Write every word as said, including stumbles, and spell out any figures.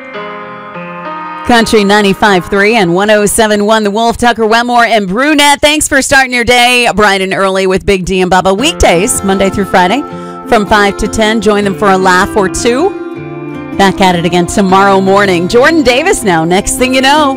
Country ninety-five point three and one oh seven point one The Wolf, Tucker Wetmore and Brunette. Thanks for starting your day bright and early with Big D and Bubba. Weekdays, Monday through Friday, from five to ten. Join them for a laugh or two. Back at it again tomorrow morning. Jordan Davis now. Next thing you know.